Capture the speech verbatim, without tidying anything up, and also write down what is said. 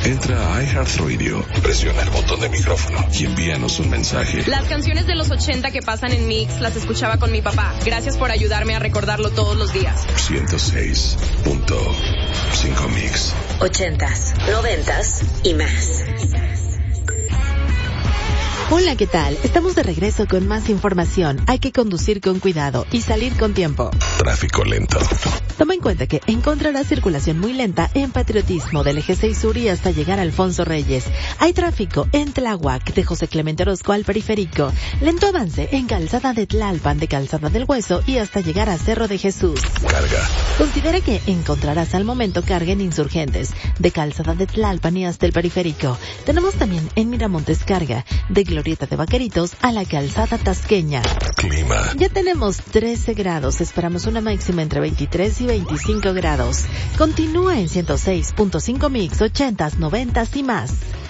Entra a iHeartRadio, presiona el botón de micrófono y envíanos un mensaje. Las canciones de los ochenta que pasan en Mix las escuchaba con mi papá. Gracias por ayudarme a recordarlo todos los días. ciento seis punto cinco Mix. Ochentas, noventas y más. Hola, ¿qué tal? Estamos de regreso con más información. Hay que conducir con cuidado y salir con tiempo. Tráfico lento. Toma en cuenta que encontrarás circulación muy lenta en Patriotismo del Eje seis Sur y hasta llegar a Alfonso Reyes. Hay tráfico en Tláhuac de José Clemente Orozco al Periférico. Lento avance en Calzada de Tlalpan de Calzada del Hueso y hasta llegar a Cerro de Jesús. Carga. Considera que encontrarás al momento carga en Insurgentes de Calzada de Tlalpan y hasta el Periférico. Tenemos también en Miramontes carga de Glorieta de Vaqueritos a la Calzada Tasqueña. Clima. Ya tenemos trece grados, esperamos una máxima entre veintitrés y veinticinco grados. Continúa en ciento seis punto cinco Mix, ochentas, noventas y más.